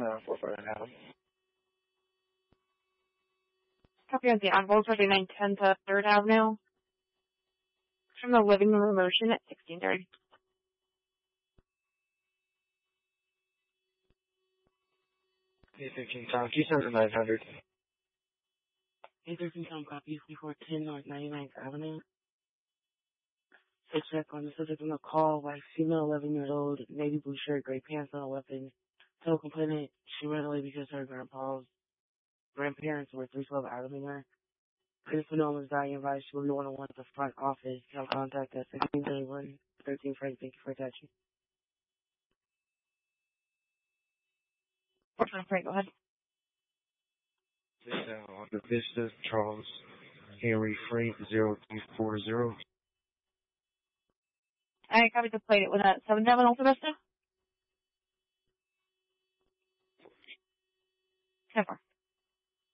Adam. Copy of the envelope for 910 to 3rd Avenue. From the living room motion at 1630. A13 Tom, Keystone 900. A13 Tom, copy 3410 North 99th Avenue. It's check on the subject on the call, white female, 11 years old, navy blue shirt, gray pants, no weapon. Total complainant, she ran away because her grandparents were 312 Avenue. If no one was dying advice, she will be one-on-one at the front office. Have contact at 1631 13 Frank. Thank you for attaching. Frank, go ahead. This on the Vista, Charles Henry Frank 0240. I copied the plate with a 77 Alta Vista. 10-4.